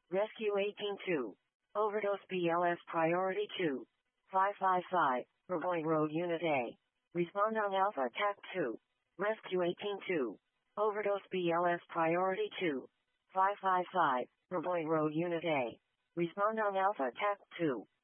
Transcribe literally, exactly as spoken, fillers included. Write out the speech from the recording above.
Rescue eighteen two. Overdose B L S Priority two. five five five. Burgoyne Road Unit A. Respond on Alpha Attack two. Rescue eighteen two. Overdose B L S Priority two. five five five. Burgoyne Road Unit A. Respond on Alpha Attack two.